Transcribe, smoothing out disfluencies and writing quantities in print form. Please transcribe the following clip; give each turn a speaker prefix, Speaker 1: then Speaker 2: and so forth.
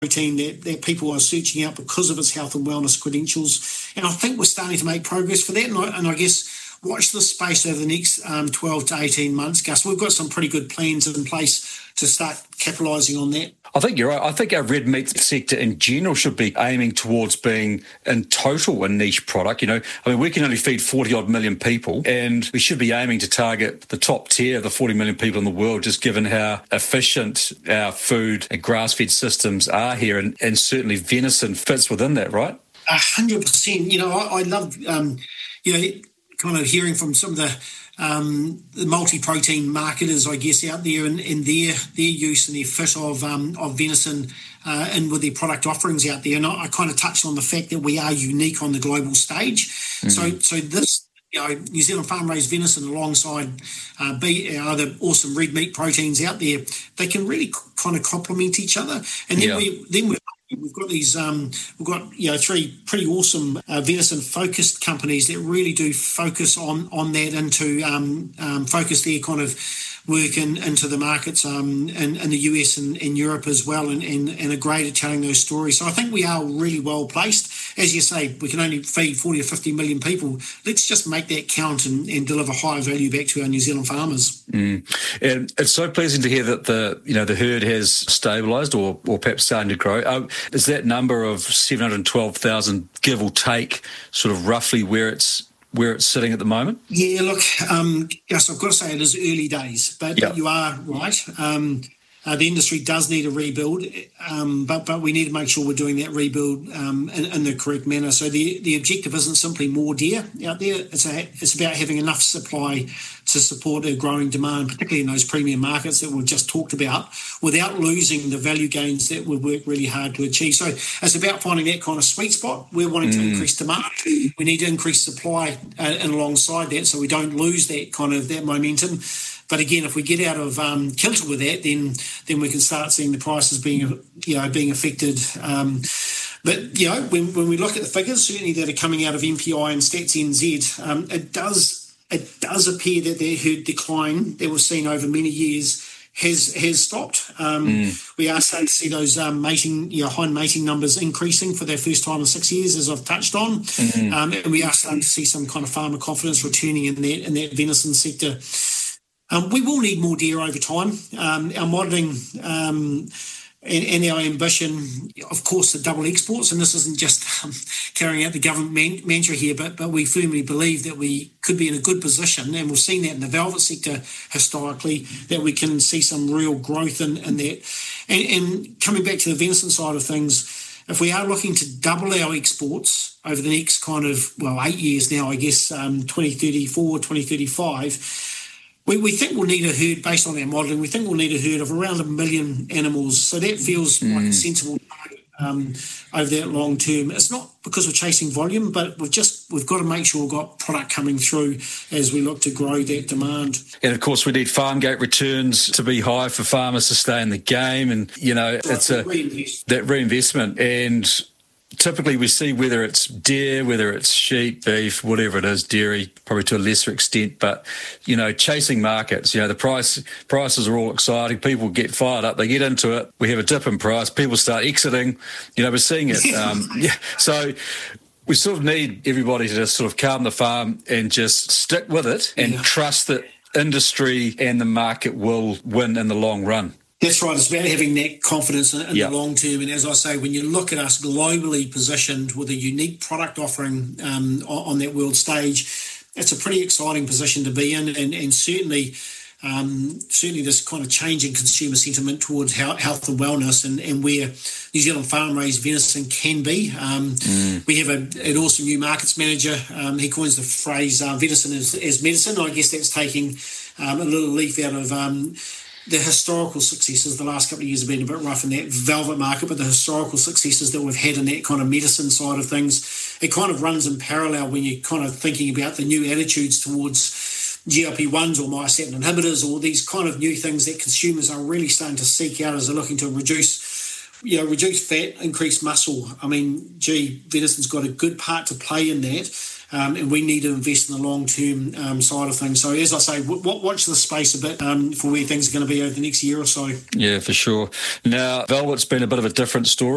Speaker 1: protein that people are searching out because of its health and wellness credentials. And I think we're starting to make progress for that. And I guess watch this space over the next 12 to 18 months, Gus. We've got some pretty good plans in place to start capitalising on that.
Speaker 2: I think you're right. I think our red meat sector in general should be aiming towards being in total a niche product. We can only feed 40-odd million people, and we should be aiming to target the top tier of the 40 million people in the world, just given how efficient our food and grass-fed systems are here, and certainly venison fits within that, right?
Speaker 1: 100%. I love, kind of hearing from some of the multi-protein marketers, I guess, out there and their use and their fit of venison and with their product offerings out there. And I kind of touched on the fact that we are unique on the global stage. Mm-hmm. So this, New Zealand farm-raised venison alongside other awesome red meat proteins out there, they can really kind of complement each other. And then we've got these, three pretty awesome venison-focused companies that really do focus on that and to focus their kind of work into the markets in the US and Europe as well, and are great at telling those stories. So I think we are really well placed. As you say, we can only feed 40 or 50 million people. Let's just make that count and deliver high value back to our New Zealand farmers.
Speaker 2: And it's so pleasing to hear that the herd has stabilised or perhaps starting to grow. Is that number of 712,000, give or take, sort of roughly where it's sitting at the moment?
Speaker 1: Yeah, look, yes, I've got to say it is early days, but you are right. The industry does need a rebuild, but we need to make sure we're doing that rebuild in the correct manner. So the objective isn't simply more deer out there. It's about having enough supply to support a growing demand, particularly in those premium markets that we've just talked about, without losing the value gains that we've worked really hard to achieve. So it's about finding that kind of sweet spot. We're wanting to increase demand. We need to increase supply and alongside that, so we don't lose that momentum. But again, if we get out of kilter with that, then we can start seeing the prices being affected. But when we look at the figures, certainly that are coming out of MPI and Stats NZ, it does appear that their herd decline that we've seen over many years has stopped. We are starting to see those hind mating numbers increasing for their first time in 6 years, as I've touched on, and we are starting to see some kind of farmer confidence returning in that venison sector. We will need more deer over time. Our modelling and our ambition, of course, to double exports, and this isn't just carrying out the government mantra here, but we firmly believe that we could be in a good position, and we've seen that in the velvet sector historically, that we can see some real growth in that. And coming back to the venison side of things, if we are looking to double our exports over the next 8 years now, I guess, 2034, 2035, we think we'll need a herd, based on our modelling, we think we'll need a herd of around 1 million animals. So that feels like a sensible target over that long term. It's not because we're chasing volume, but we've got to make sure we've got product coming through as we look to grow that demand.
Speaker 2: And of course, we need farm gate returns to be high for farmers to stay in the game. And, it's that reinvestment. And typically we see, whether it's deer, whether it's sheep, beef, whatever it is, dairy, probably to a lesser extent, but, chasing markets, the prices are all exciting. People get fired up, they get into it. We have a dip in price, people start exiting, we're seeing it. So we sort of need everybody to just sort of calm the farm and just stick with it and trust that industry and the market will win in the long run.
Speaker 1: That's right. It's about having that confidence in the long term. And as I say, when you look at us globally positioned with a unique product offering on that world stage, it's a pretty exciting position to be in. And certainly this kind of changing consumer sentiment towards health and wellness and where New Zealand farm-raised venison can be. We have an awesome new markets manager. He coins the phrase venison as medicine. I guess that's taking a little leaf out of the historical successes. The last couple of years have been a bit rough in that velvet market, but the historical successes that we've had in that kind of medicine side of things, it kind of runs in parallel when you're kind of thinking about the new attitudes towards GLP-1s or myostatin inhibitors, or these kind of new things that consumers are really starting to seek out as they're looking to reduce fat, increase muscle. I mean, venison's got a good part to play in that. And we need to invest in the long-term side of things. So as I say, watch the space a bit for where things are going to be over the next year or so.
Speaker 2: Yeah, for sure. Now, velvet's been a bit of a different story.